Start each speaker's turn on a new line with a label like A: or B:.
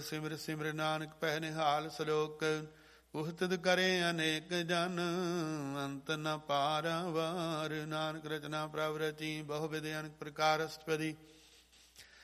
A: ਸਿਮਰ ਸਿਮਰ ਨਾਨਕ ਪਹਿ ਨਿਹਾਲ ਸਲੋਕ। ਉਹ ਤਿਦ ਕਰੇ ਅਨੇਕ ਜਨ ਅੰਤ ਨ ਪਾਰਾਵਾਰ। ਨਾਨਕ ਰਚਨਾ ਪ੍ਰਭ ਰਚੀ ਬਹੁ ਵਿਧ ਅਨੇਕ ਪ੍ਰਕਾਰ ਅਸਟਪਦੀ।